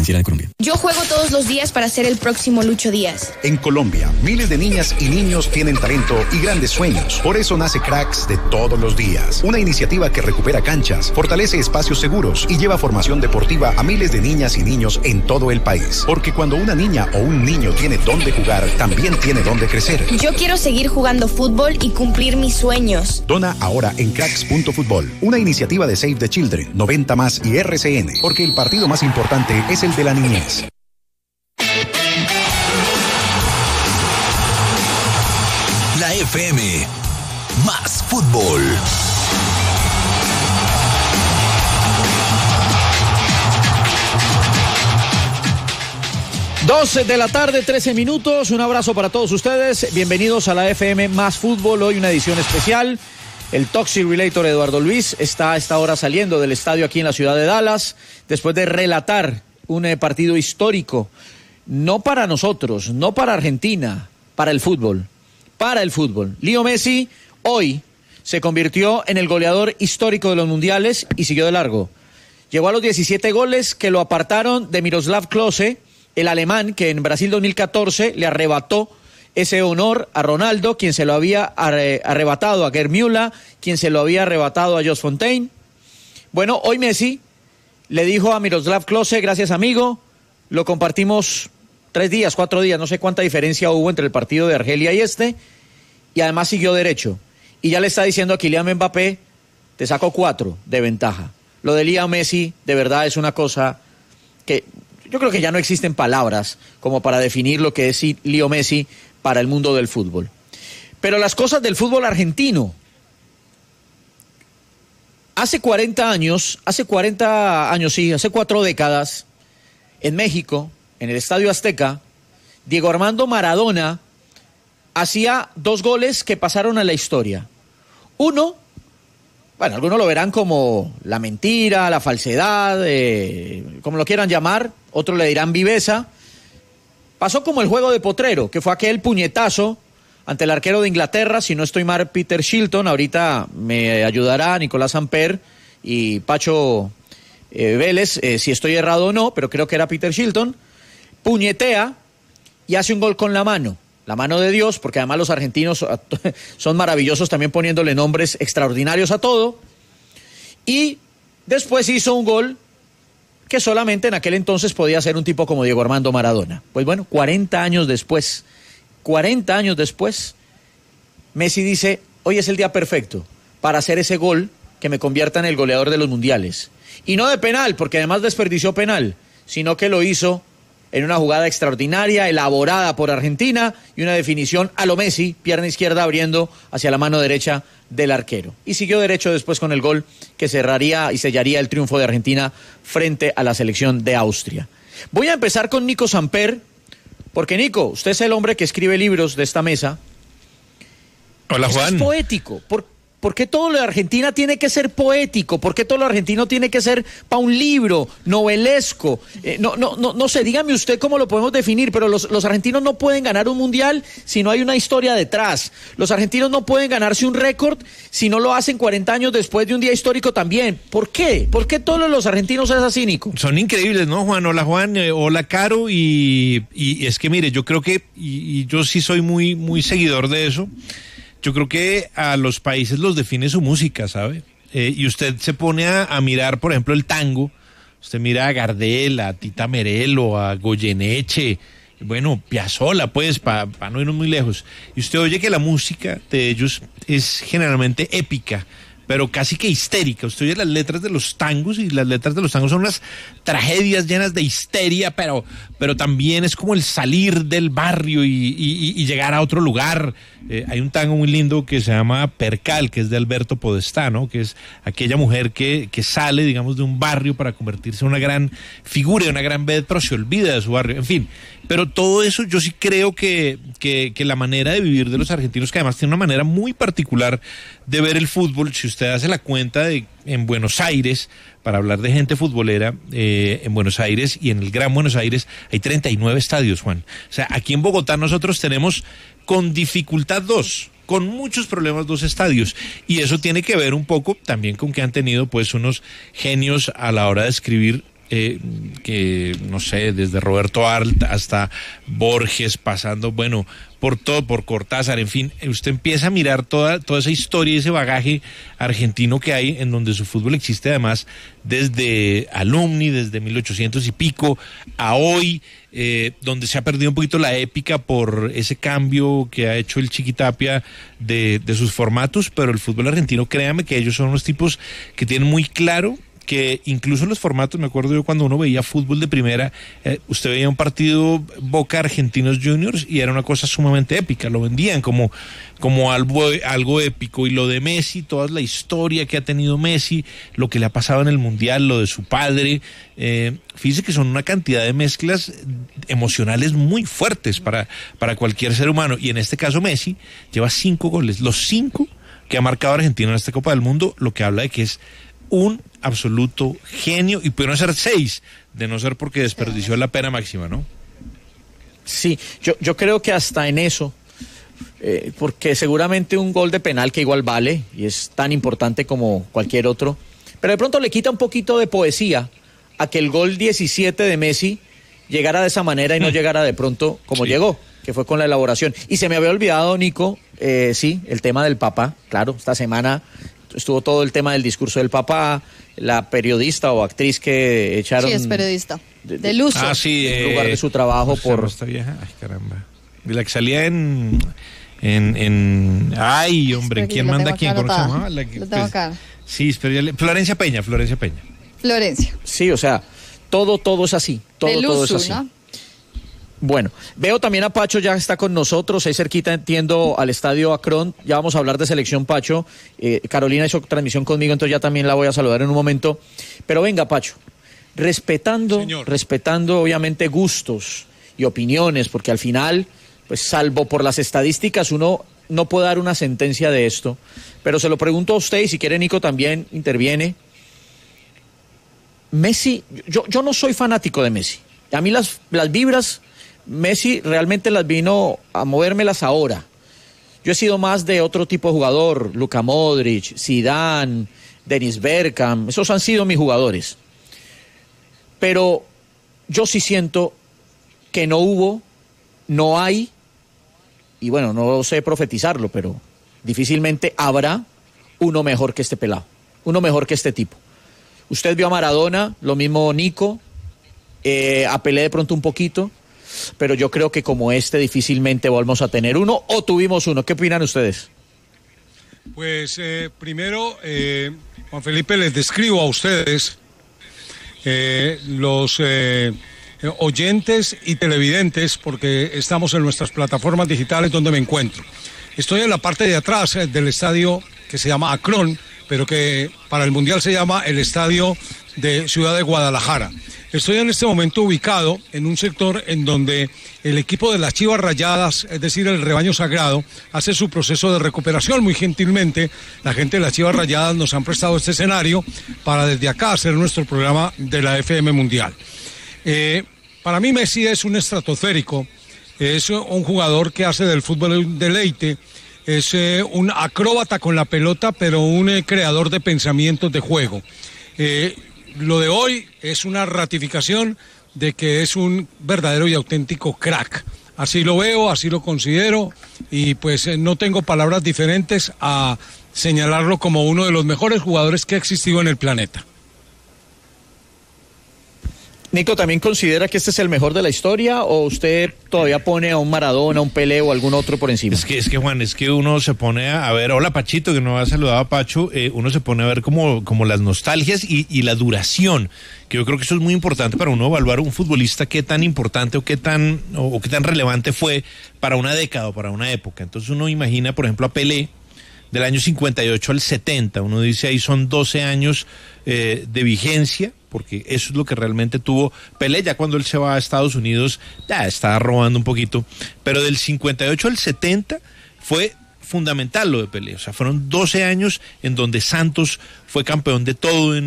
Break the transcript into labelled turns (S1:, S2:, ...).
S1: Financiera de Colombia.
S2: Yo juego todos los días para ser el próximo Lucho Díaz.
S3: En Colombia, miles de niñas y niños tienen talento y grandes sueños. Por eso nace Cracks de todos los días. Una iniciativa que recupera canchas, fortalece espacios seguros y lleva formación deportiva a miles de niñas y niños en todo el país. Porque cuando una niña o un niño tiene dónde jugar, también tiene dónde crecer.
S2: Yo quiero seguir jugando fútbol y cumplir mis sueños.
S3: Dona ahora en cracks.futbol. Una iniciativa de Save the Children, 90 Más y RCN. Porque el partido más importante es el de la niñez.
S4: La FM. Más fútbol.
S5: Doce de la tarde, 13 minutos. Un abrazo para todos ustedes. Bienvenidos a la FM Más Fútbol. Hoy una edición especial. El Toxic Relator Eduardo Luis está a esta hora saliendo del estadio aquí en la ciudad de Dallas, después de relatar un partido histórico, no para nosotros, no para Argentina, para el fútbol. Leo Messi hoy se convirtió en el goleador histórico de los mundiales y siguió de largo. Llegó a los 17 goles que lo apartaron de Miroslav Klose, el alemán que en Brasil 2014 le arrebató ese honor a Ronaldo, quien se lo había arrebatado a Gerd Müller, quien se lo había arrebatado a Jos Fontaine. Bueno, hoy Messi le dijo a Miroslav Klose: gracias amigo, lo compartimos 3 días, 4 días, no sé cuánta diferencia hubo entre el partido de Argelia y además siguió derecho. Y ya le está diciendo a Kylian Mbappé: te saco 4 de ventaja. Lo de Leo Messi de verdad es una cosa que yo creo que ya no existen palabras como para definir lo que es Leo Messi para el mundo del fútbol. Pero las cosas del fútbol argentino. Hace 4 décadas, en México, en el Estadio Azteca, Diego Armando Maradona hacía 2 goles que pasaron a la historia. Uno, bueno, algunos lo verán como la mentira, la falsedad, como lo quieran llamar, otros le dirán viveza. Pasó como el juego de Potrero, que fue aquel puñetazo ante el arquero de Inglaterra, si no estoy mal, Peter Shilton. Ahorita me ayudará Nicolás Amper y Pacho Vélez, si estoy errado o no, pero creo que era Peter Shilton. Puñetea y hace un gol con la mano de Dios, porque además los argentinos son maravillosos también poniéndole nombres extraordinarios a todo. Y después hizo un gol que solamente en aquel entonces podía ser un tipo como Diego Armando Maradona. Pues bueno, 40 años después, Messi dice: hoy es el día perfecto para hacer ese gol que me convierta en el goleador de los mundiales. Y no de penal, porque además desperdició penal, sino que lo hizo en una jugada extraordinaria, elaborada por Argentina, y una definición a lo Messi, pierna izquierda abriendo hacia la mano derecha del arquero. Y siguió derecho después con el gol que cerraría y sellaría el triunfo de Argentina frente a la selección de Austria. Voy a empezar con Nico Samper, porque Nico, usted es el hombre que escribe libros de esta mesa.
S6: Hola, Juan.
S5: Es poético. ¿Por qué todo lo de Argentina tiene que ser poético? ¿Por qué todo lo argentino tiene que ser para un libro, novelesco? No sé, dígame usted cómo lo podemos definir, pero los argentinos no pueden ganar un mundial si no hay una historia detrás. Los argentinos no pueden ganarse un récord si no lo hacen 40 años después de un día histórico también. ¿Por qué? ¿Por qué todos los argentinos es así, Nico?
S6: Son increíbles, ¿no, Juan? Hola, Juan. Hola, Caro. Y es que, mire, yo creo que, y yo sí soy muy, muy seguidor de eso. Yo creo que a los países los define su música, ¿sabe? Y usted se pone a mirar, por ejemplo, el tango. Usted mira a Gardel, a Tita Merelo, a Goyeneche, bueno, Piazzolla, pues, para no irnos muy lejos. Y usted oye que la música de ellos es generalmente épica, pero casi que histérica. Usted oye las letras de los tangos y las letras de los tangos son unas tragedias llenas de histeria, pero también es como el salir del barrio y llegar a otro lugar. Hay un tango muy lindo que se llama Percal, que es de Alberto Podestá, ¿no? Que es aquella mujer que sale, digamos, de un barrio para convertirse en una gran figura, una gran vez, pero se olvida de su barrio, en fin. Pero todo eso yo sí creo que la manera de vivir de los argentinos, que además tiene una manera muy particular de ver el fútbol, si usted hace la cuenta de en Buenos Aires, para hablar de gente futbolera, en Buenos Aires y en el Gran Buenos Aires hay 39 estadios, Juan. O sea, aquí en Bogotá nosotros tenemos con dificultad 2, con muchos problemas 2 estadios, y eso tiene que ver un poco también con que han tenido pues unos genios a la hora de escribir que no sé, desde Roberto Arlt hasta Borges, pasando, bueno, por todo, por Cortázar, en fin, usted empieza a mirar toda esa historia y ese bagaje argentino que hay, en donde su fútbol existe además desde Alumni, desde 1800 y pico, a hoy, donde se ha perdido un poquito la épica por ese cambio que ha hecho el Chiquitapia de sus formatos, pero el fútbol argentino, créame que ellos son unos tipos que tienen muy claro que incluso los formatos, me acuerdo yo cuando uno veía fútbol de primera, usted veía un partido Boca Argentinos Juniors y era una cosa sumamente épica, lo vendían como algo épico, y lo de Messi, toda la historia que ha tenido Messi, lo que le ha pasado en el Mundial, lo de su padre, fíjese que son una cantidad de mezclas emocionales muy fuertes para cualquier ser humano, y en este caso Messi lleva 5 goles, los 5 que ha marcado Argentina en esta Copa del Mundo, lo que habla de que es un absoluto genio, y pudieron ser 6, de no ser porque desperdició la pena máxima, ¿no?
S5: Sí, yo creo que hasta en eso, porque seguramente un gol de penal que igual vale, y es tan importante como cualquier otro, pero de pronto le quita un poquito de poesía a que el gol 17 de Messi llegara de esa manera y no llegara de pronto como llegó, que fue con la elaboración. Y se me había olvidado, Nico, sí, el tema del papá, claro, esta semana estuvo todo el tema del discurso del papá, la periodista o actriz que echaron...
S1: Sí, es periodista, del uso.
S6: Ah, sí.
S5: En lugar de su trabajo por...
S6: Esta vieja, ay, caramba. De la que salía en ay, hombre, ¿quién manda quién? ¿Cómo se llamaba?
S1: Lo tengo acá.
S6: Sí, Florencia Peña.
S1: Florencia.
S5: Sí, o sea, todo es así, todo es así.
S1: ¿No?
S5: Bueno, veo también a Pacho, ya está con nosotros, ahí cerquita, entiendo, al estadio Akron. Ya vamos a hablar de selección, Pacho. Carolina hizo transmisión conmigo, entonces ya también la voy a saludar en un momento. Pero venga, Pacho, respetando obviamente gustos y opiniones, porque al final, pues salvo por las estadísticas, uno no puede dar una sentencia de esto. Pero se lo pregunto a usted, y si quiere Nico también interviene. Messi, yo no soy fanático de Messi. A mí las vibras... Messi realmente las vino a movérmelas ahora. Yo he sido más de otro tipo de jugador, Luka Modric, Zidane, Dennis Bergkamp, esos han sido mis jugadores. Pero yo sí siento que no hay, y bueno, no sé profetizarlo, pero difícilmente habrá uno mejor que este pelado, uno mejor que este tipo. Usted vio a Maradona, lo mismo Nico, a Pelé de pronto un poquito, pero yo creo que como este difícilmente vamos a tener uno, o tuvimos uno. ¿Qué opinan ustedes?
S7: Pues primero, Juan Felipe, les describo a ustedes, los oyentes y televidentes, porque estamos en nuestras plataformas digitales donde me encuentro. Estoy en la parte de atrás del estadio que se llama Akron, pero que para el Mundial se llama el Estadio de Ciudad de Guadalajara. Estoy en este momento ubicado en un sector en donde el equipo de las Chivas Rayadas, es decir, el rebaño sagrado, hace su proceso de recuperación. Muy gentilmente, la gente de las Chivas Rayadas nos han prestado este escenario para desde acá hacer nuestro programa de la FM Mundial. Para mí Messi es un estratosférico, es un jugador que hace del fútbol un deleite, es un acróbata con la pelota, pero un creador de pensamientos de juego. Lo de hoy es una ratificación de que es un verdadero y auténtico crack. Así lo veo, así lo considero, y pues no tengo palabras diferentes a señalarlo como uno de los mejores jugadores que ha existido en el planeta.
S5: Nico, ¿también considera que este es el mejor de la historia, o usted todavía pone a un Maradona, un Pelé o algún otro por encima?
S6: Es que Juan, es que uno se pone a ver, hola Pachito, que no ha saludado a Pacho, uno se pone a ver como las nostalgias y la duración, que yo creo que eso es muy importante para uno evaluar un futbolista, qué tan importante o qué tan relevante fue para una década o para una época. Entonces uno imagina, por ejemplo, a Pelé, del año 58 al 70, uno dice ahí son 12 años de vigencia, porque eso es lo que realmente tuvo Pelé. Ya cuando él se va a Estados Unidos, ya estaba robando un poquito, pero del 58 al 70 fue fundamental lo de Pelé, o sea, fueron 12 años en donde Santos fue campeón de todo en